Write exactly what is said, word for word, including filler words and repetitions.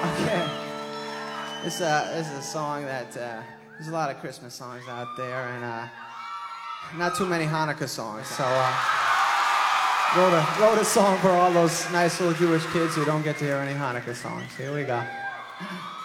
Okay. This, uh, this is a song that, uh, there's a lot of Christmas songs out there, and uh, not too many Hanukkah songs, so uh, wrote, a, wrote a song for all those nice little Jewish kids who don't get to hear any Hanukkah songs. Here we go.